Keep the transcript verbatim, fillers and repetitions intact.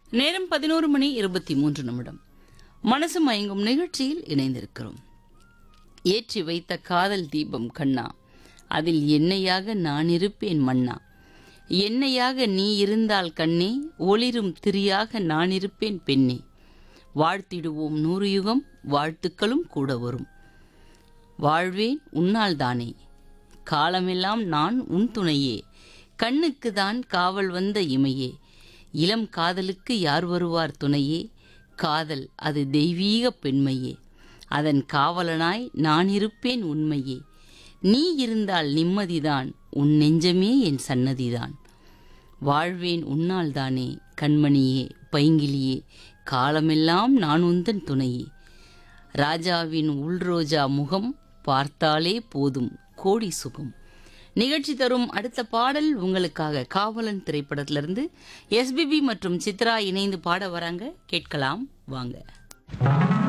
நேரம் பதினோரு மணி இருபத்தி மூன்று நிமிடம். மனசு மயங்கும் நிகழ்ச்சியில் இணைந்திருக்கிறோம். ஏற்றி வைத்த காதல் தீபம் கண்ணா, அதில் எண்ணெயாக நான் இருப்பேன் மன்னா. எண்ணெயாக நீ இருந்தால் கண்ணே, ஒளிரும் திரியாக நான் இருப்பேன் பெண்ணே. வாழ்த்திடுவோம் நூறு யுகம், வாழ்த்துக்களும் கூட வரும். வாழ்வேன் உன்னால் தானே, காலமெல்லாம் நான் உன் துணையே. கண்ணுக்கு தான் காவல் வந்த இமையே, இளம் காதலுக்கு யார் வருவார் துணையே. காதல் அது தெய்வீக பெண்மையே, அதன் காவலனாய் நான் இருப்பேன் உண்மையே. நீ இருந்தால் நிம்மதிதான், உன் நெஞ்சமே என் சன்னதிதான். வாழ்வேன் உன்னால் தானே கண்மணியே பைங்கிலியே, காலமெல்லாம் நான் உந்தன் துணையே. ராஜாவின் உள்ரோஜா முகம் பார்த்தாலே போதும் கோடி சுகம். நிகழ்ச்சி தரும் அடுத்த பாடல் உங்களுக்காக காவலன் திரைப்படத்திலிருந்து எஸ்பிபி மற்றும் சித்ரா இணைந்து பாட வராங்க. கேட்கலாம் வாங்க.